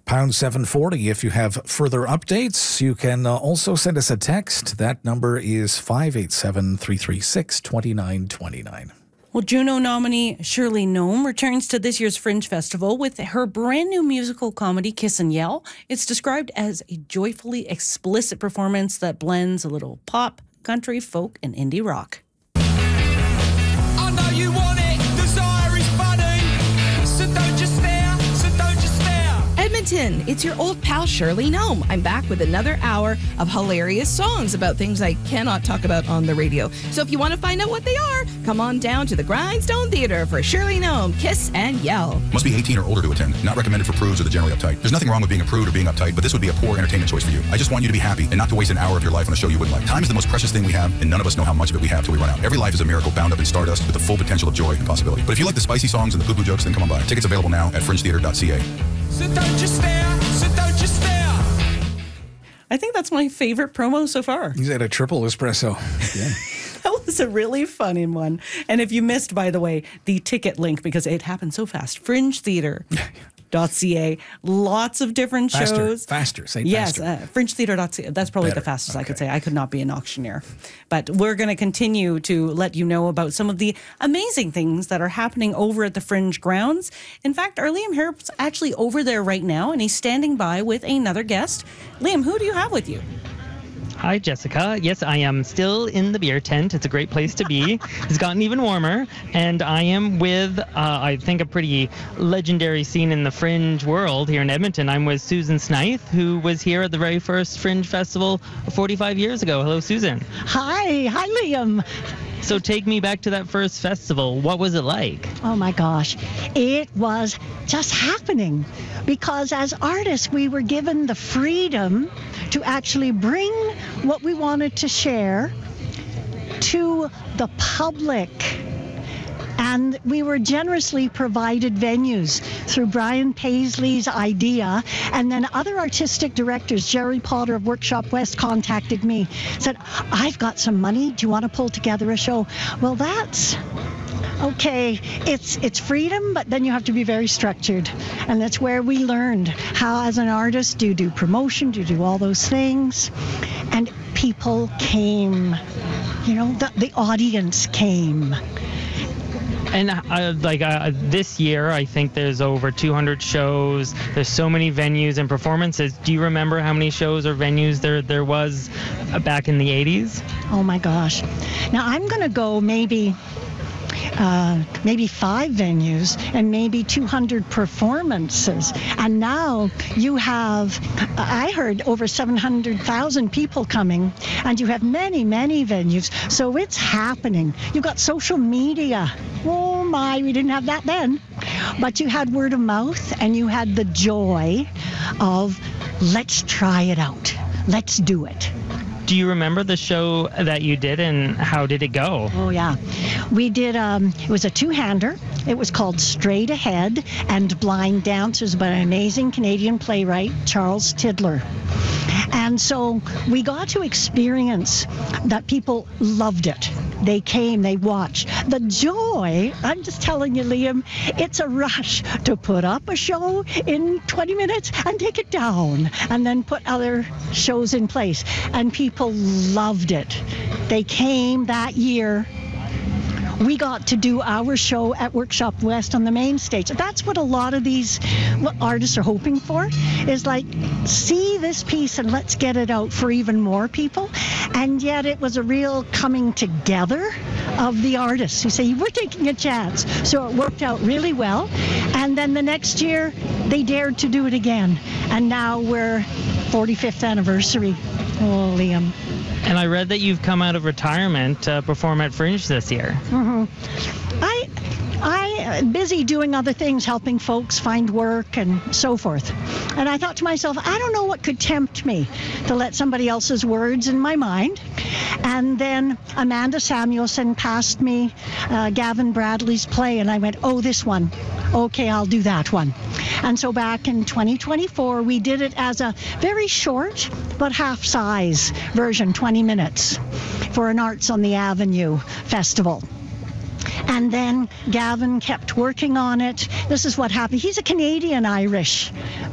Pound 740 if you have further updates. You can also send us a text. That number is 587-336-2929. Well, Juno nominee Shirley Nome returns to this year's Fringe Festival with her brand new musical comedy, Kiss and Yell. It's described as a joyfully explicit performance that blends a little pop, country, folk, and indie rock. I know you want it, desire is funny, so don't just stare, so don't just stare. Edmonton, it's your old pal Shirley Nome. I'm back with another hour of hilarious songs about things I cannot talk about on the radio. So if you want to find out what they are, come on down to the Grindstone Theatre for Shirley Nome, Kiss and Yell. Must be 18 or older to attend. Not recommended for prudes or the generally uptight. There's nothing wrong with being a prude or being uptight, but this would be a poor entertainment choice for you. I just want you to be happy and not to waste an hour of your life on a show you wouldn't like. Time is the most precious thing we have, and none of us know how much of it we have till we run out. Every life is a miracle bound up in stardust with the full potential of joy and possibility. But if you like the spicy songs and the poo-poo jokes, then come on by. Tickets available now at fringetheater.ca. So don't just stare, so don't just stare. I think that's my favorite promo so far. He's at a triple espresso. Yeah. That was a really funny one. And if you missed, by the way, the ticket link, because it happened so fast, fringetheater.ca, lots of different shows. Faster, say yes, faster. Fringetheater.ca. That's probably Better. the fastest I could Okay. say. I could not be an auctioneer. But we're going to continue to let you know about some of the amazing things that are happening over at the Fringe grounds. In fact, our Liam Harrop's actually over there right now, and he's standing by with another guest. Liam, who do you have with you? Hi, Jessica. Yes, I am still in the beer tent. It's a great place to be. It's gotten even warmer. And I am with, I think, a pretty legendary scene in the Fringe world here in Edmonton. I'm with Susan Snaith, who was here at the very first Fringe Festival 45 years ago. Hello, Susan. Hi Liam. So take me back to that first festival. What was it like? Oh my gosh, it was just happening because as artists we were given the freedom to actually bring what we wanted to share to the public. And we were generously provided venues through Brian Paisley's idea. And then other artistic directors, Jerry Potter of Workshop West contacted me, said, I've got some money. Do you want to pull together a show? Well, that's okay. It's freedom, but then you have to be very structured. And that's where we learned how, as an artist, to do promotion, to do all those things. And people came, the audience came. And this year, I think there's over 200 shows. There's so many venues and performances. Do you remember how many shows or venues there was back in the 80s? Oh my gosh. Now I'm going to go maybe 5 venues and maybe 200 performances. And now you have, I heard, over 700,000 people coming, and you have many, many venues. So it's happening. You've got social media. Oh my, we didn't have that then. But you had word of mouth, and you had the joy of, let's try it out. Let's do it. Do you remember the show that you did, and how did it go? Oh, yeah. We did, it was a two-hander. It was called Straight Ahead and Blind Dancers by an amazing Canadian playwright, Charles Tidler. And so we got to experience that people loved it. They came, they watched. The joy, I'm just telling you, Liam, it's a rush to put up a show in 20 minutes and take it down and then put other shows in place. And people loved it. They came that year. We got to do our show at Workshop West on the main stage. That's what a lot of these artists are hoping for, is like, see this piece and let's get it out for even more people. And yet it was a real coming together of the artists who say, we're taking a chance. So it worked out really well. And then the next year, they dared to do it again. And now we're 45th anniversary. Oh, Liam. And I read that you've come out of retirement to perform at Fringe this year. Mm-hmm. I busy doing other things, helping folks find work and so forth. And I thought to myself, I don't know what could tempt me to let somebody else's words in my mind. And then Amanda Samuelson passed me Gavin Bradley's play, and I went, oh, this one. Okay, I'll do that one. And so back in 2024, we did it as a very short but half-size version, 20 minutes, for an Arts on the Avenue festival. And then Gavin kept working on it. This is what happened. He's a Canadian-Irish